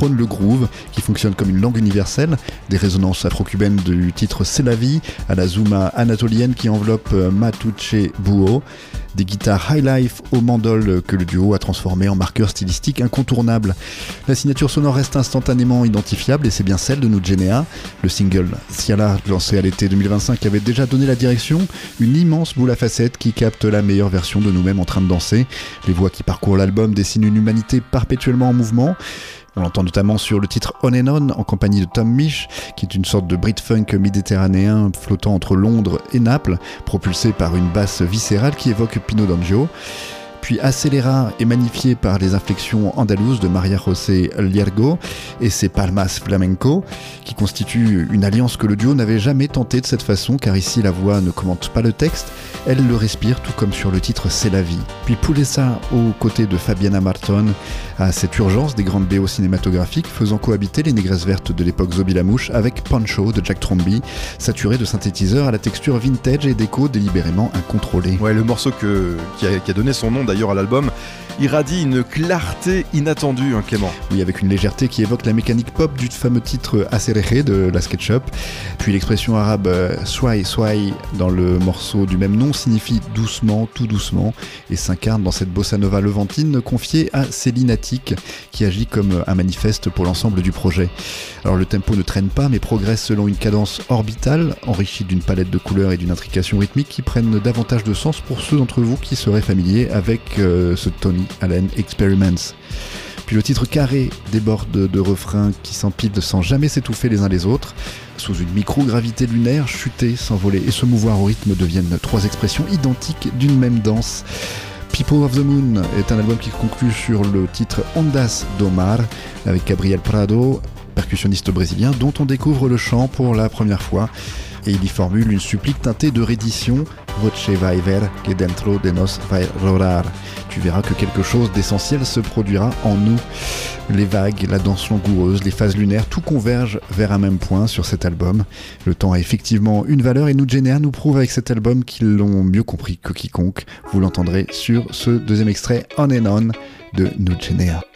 prône le groove, qui fonctionne comme une langue universelle, des résonances afro-cubaines du titre C'est la vie, à la zouma anatolienne qui enveloppe Matuche Buo, des guitares high life au mandol que le duo a transformé en marqueur stylistique incontournable. La signature sonore reste instantanément identifiable et c'est bien celle de Nugenea. Le single Ciala, lancé à l'été 2025, avait déjà donné la direction, une immense boule à facettes qui capte la meilleure version de nous-mêmes en train de danser. Les voix qui parcourent l'album dessinent une humanité perpétuellement en mouvement. On l'entend notamment sur le titre On and On, en compagnie de Tom Misch, qui est une sorte de Brit-funk méditerranéen flottant entre Londres et Naples, propulsé par une basse viscérale qui évoque Pino D'Angio. Puis Acelera est magnifié par les inflexions andalouses de Maria José Liergo et ses palmas flamenco, qui constituent une alliance que le duo n'avait jamais tentée de cette façon, car ici la voix ne commente pas le texte, elle le respire, tout comme sur le titre C'est la vie. Puis Pulesa, aux côtés de Fabiana Marton, a cette urgence des grandes BO cinématographiques, faisant cohabiter les négresses vertes de l'époque Zobi Lamouche avec Poncho de Jack Tromby, saturé de synthétiseurs à la texture vintage et d'échos délibérément incontrôlés. Ouais, le morceau qui a donné son nom d'ailleurs à l'album irradie une clarté inattendue, Clément. Oui, avec une légèreté qui évoque la mécanique pop du fameux titre Aserere de la SketchUp. Puis l'expression arabe Swai Swai dans le morceau du même nom signifie doucement, tout doucement, et s'incarne dans cette bossa nova levantine confiée à Céline Attic, qui agit comme un manifeste pour l'ensemble du projet. Alors le tempo ne traîne pas, mais progresse selon une cadence orbitale, enrichie d'une palette de couleurs et d'une intrication rythmique qui prennent davantage de sens pour ceux d'entre vous qui seraient familiers avec ce Tony Allen Experiments. Puis le titre carré déborde de refrains qui s'empilent sans jamais s'étouffer les uns les autres. Sous une microgravité lunaire, chuter, s'envoler et se mouvoir au rythme deviennent trois expressions identiques d'une même danse. People of the Moon est un album qui conclut sur le titre Ondas do Mar avec Gabriel Prado, percussionniste brésilien dont on découvre le chant pour la première fois, et il y formule une supplique teintée de reddition. Voce vai ver que dentro de nos vai rolar. Tu verras que quelque chose d'essentiel se produira en nous. Les vagues, la danse langoureuse, les phases lunaires, tout converge vers un même point sur cet album. Le temps a effectivement une valeur et Nugenea nous prouve avec cet album qu'ils l'ont mieux compris que quiconque. Vous l'entendrez sur ce deuxième extrait On and On de Nugenea.